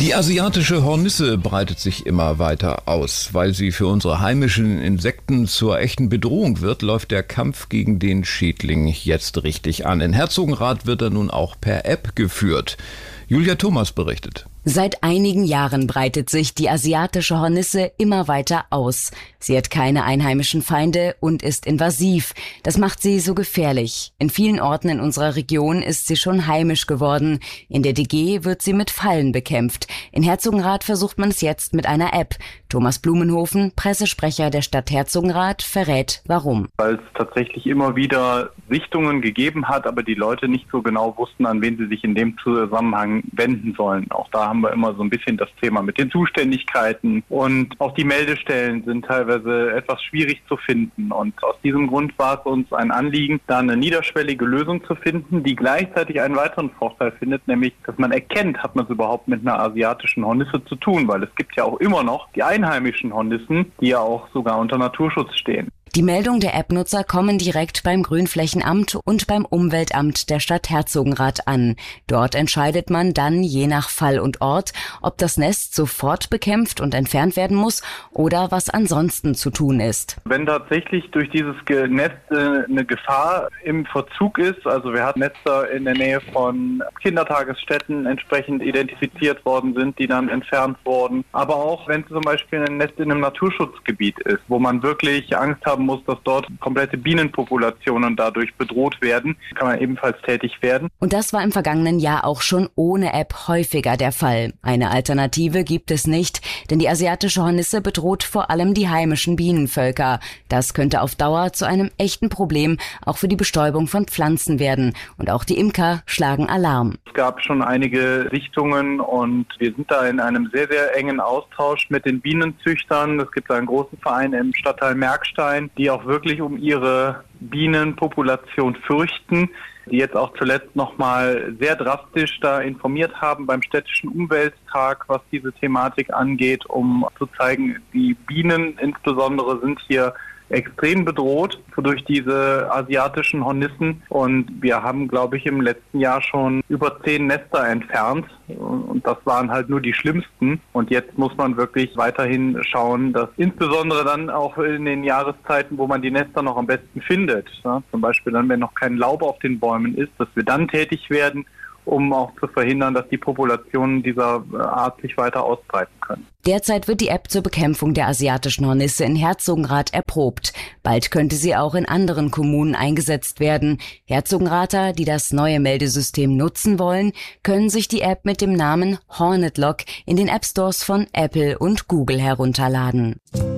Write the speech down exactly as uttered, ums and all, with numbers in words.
Die asiatische Hornisse breitet sich immer weiter aus. Weil sie für unsere heimischen Insekten zur echten Bedrohung wird, läuft der Kampf gegen den Schädling jetzt richtig an. In Herzogenrath wird er nun auch per App geführt. Julia Thomas berichtet. Seit einigen Jahren breitet sich die asiatische Hornisse immer weiter aus. Sie hat keine einheimischen Feinde und ist invasiv. Das macht sie so gefährlich. In vielen Orten in unserer Region ist sie schon heimisch geworden. In der D G wird sie mit Fallen bekämpft. In Herzogenrath versucht man es jetzt mit einer App. Thomas Blumenhofen, Pressesprecher der Stadt Herzogenrath, verrät, warum. Weil es tatsächlich immer wieder Sichtungen gegeben hat, aber die Leute nicht so genau wussten, an wen sie sich in dem Zusammenhang wenden sollen. Auch da haben wir immer so ein bisschen das Thema mit den Zuständigkeiten, und auch die Meldestellen sind teilweise etwas schwierig zu finden, und aus diesem Grund war es uns ein Anliegen, da eine niederschwellige Lösung zu finden, die gleichzeitig einen weiteren Vorteil findet, nämlich, dass man erkennt, hat man es überhaupt mit einer asiatischen Hornisse zu tun, weil es gibt ja auch immer noch die einheimischen Hornissen, die ja auch sogar unter Naturschutz stehen. Die Meldungen der App-Nutzer kommen direkt beim Grünflächenamt und beim Umweltamt der Stadt Herzogenrath an. Dort entscheidet man dann je nach Fall und Ort, ob das Nest sofort bekämpft und entfernt werden muss oder was ansonsten zu tun ist. Wenn tatsächlich durch dieses Nest äh, eine Gefahr im Verzug ist, also wir hatten Nester in der Nähe von Kindertagesstätten entsprechend identifiziert worden sind, die dann entfernt wurden, aber auch wenn zum Beispiel ein Nest in einem Naturschutzgebiet ist, wo man wirklich Angst haben muss, dass dort komplette Bienenpopulationen dadurch bedroht werden, kann man ebenfalls tätig werden. Und das war im vergangenen Jahr auch schon ohne App häufiger der Fall. Eine Alternative gibt es nicht, denn die asiatische Hornisse bedroht vor allem die heimischen Bienenvölker. Das könnte auf Dauer zu einem echten Problem auch für die Bestäubung von Pflanzen werden. Und auch die Imker schlagen Alarm. Es gab schon einige Sichtungen und wir sind da in einem sehr, sehr engen Austausch mit den Bienenzüchtern. Es gibt einen großen Verein im Stadtteil Merkstein, die auch wirklich um ihre Bienenpopulation fürchten, die jetzt auch zuletzt nochmal sehr drastisch da informiert haben beim städtischen Umwelttag, was diese Thematik angeht, um zu zeigen, die Bienen insbesondere sind hier extrem bedroht durch diese asiatischen Hornissen, und wir haben, glaube ich, im letzten Jahr schon über zehn Nester entfernt, und das waren halt nur die schlimmsten, und jetzt muss man wirklich weiterhin schauen, dass insbesondere dann auch in den Jahreszeiten, wo man die Nester noch am besten findet, ja, zum Beispiel dann, wenn noch kein Laub auf den Bäumen ist, dass wir dann tätig werden, um auch zu verhindern, dass die Populationen dieser Art sich weiter ausbreiten können. Derzeit wird die App zur Bekämpfung der asiatischen Hornisse in Herzogenrath erprobt. Bald könnte sie auch in anderen Kommunen eingesetzt werden. Herzogenrather, die das neue Meldesystem nutzen wollen, können sich die App mit dem Namen Hornet Lock in den App Stores von Apple und Google herunterladen.